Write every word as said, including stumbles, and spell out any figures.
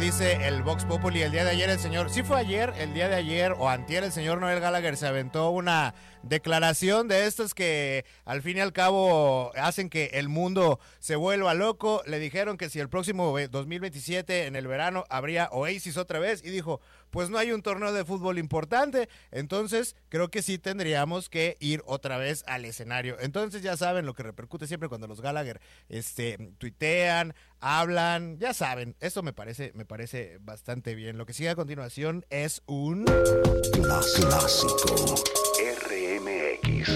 dice el Vox Populi. El día de ayer el señor, sí fue ayer, el día de ayer o antier, el señor Noel Gallagher se aventó una declaración de estas que al fin y al cabo hacen que el mundo se vuelva loco. Le dijeron que si el próximo dos mil veintisiete en el verano habría Oasis otra vez y dijo, pues no hay un torneo de fútbol importante, entonces creo que sí tendríamos que ir otra vez al escenario. Entonces ya saben lo que repercute siempre cuando los Gallagher este, tuitean, hablan, ya saben, eso me parece, me parece bastante bien. Lo que sigue a continuación es un clásico R M X.